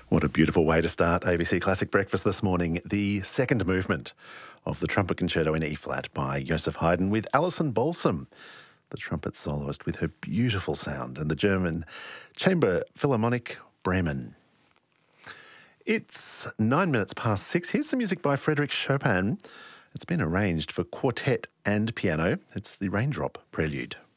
What a beautiful way to start ABC Classic Breakfast this morning. The second movement of the Trumpet Concerto in E-flat by Joseph Haydn with Alison Balsam, the trumpet soloist with her beautiful sound, and the German Chamber Philharmonic Bremen. It's 9 minutes past 6. Here's some music by Frédéric Chopin. It's been arranged for quartet and piano. It's the Raindrop Prelude.